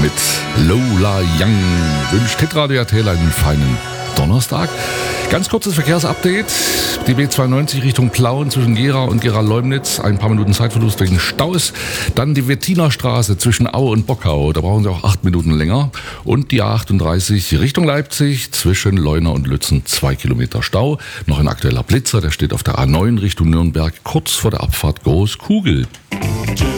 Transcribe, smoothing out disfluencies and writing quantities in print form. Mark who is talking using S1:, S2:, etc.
S1: mit Lola Young. Wünscht Hitradio RTL einen feinen Donnerstag. Ganz kurzes Verkehrsupdate. Die B92 Richtung Plauen zwischen Gera und Gera-Leumnitz. Ein paar Minuten Zeitverlust wegen Staus. Dann die Wettiner Straße zwischen Aue und Bockau. Da brauchen Sie auch 8 Minuten länger. Und die A38 Richtung Leipzig zwischen Leuna und Lützen 2 Kilometer Stau. Noch ein aktueller Blitzer, der steht auf der A9 Richtung Nürnberg kurz vor der Abfahrt Großkugel.